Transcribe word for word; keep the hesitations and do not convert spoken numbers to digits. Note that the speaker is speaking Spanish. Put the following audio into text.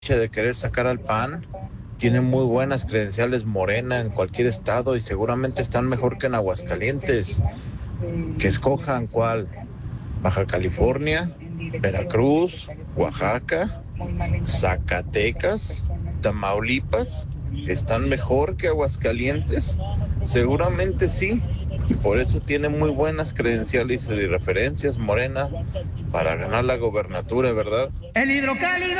de querer sacar al P A N, tienen muy buenas credenciales Morena en cualquier estado y seguramente están mejor que en Aguascalientes. Que escojan cuál: Baja California, Veracruz, Oaxaca, Zacatecas, Tamaulipas. ¿Están mejor que Aguascalientes? Seguramente sí. Y por eso tiene muy buenas credenciales y referencias Morena para ganar la gobernatura, ¿verdad? El hidrocálido.